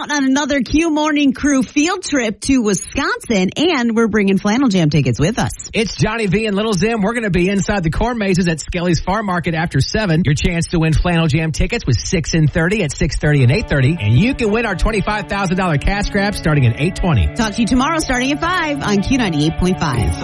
out on another Q Morning Crew field trip to Wisconsin, and we're bringing Flannel Jam tickets with us. It's Johnny V and Little Zim. We're going to be inside the corn mazes at Skelly's Farm Market after 7. Your chance to win Flannel Jam tickets was 6 and 30 at 6:30 and 8:30, and you can win our $25,000 cash grab starting at 8:20. Talk to you tomorrow starting at 5 on Q98.5.